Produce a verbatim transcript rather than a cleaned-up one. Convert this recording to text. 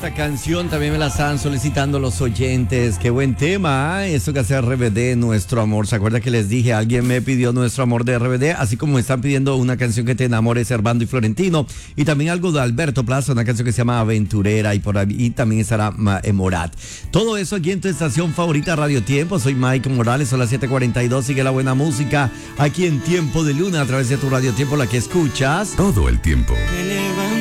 Esta canción también me la están solicitando los oyentes. Qué buen tema, ¿eh? Eso que hace R B D, Nuestro Amor. ¿Se acuerda que les dije? Alguien me pidió Nuestro Amor de R B D, así como me están pidiendo una canción que te enamore, Servando y Florentino. Y también algo de Alberto Plaza, una canción que se llama Aventurera. Y por ahí y también estará eh, Morat. Todo eso aquí en tu estación favorita, Radio Tiempo. Soy Mike Morales, son las siete cuarenta y dos. Sigue la buena música aquí en Tiempo de Luna a través de tu Radio Tiempo, la que escuchas todo el tiempo.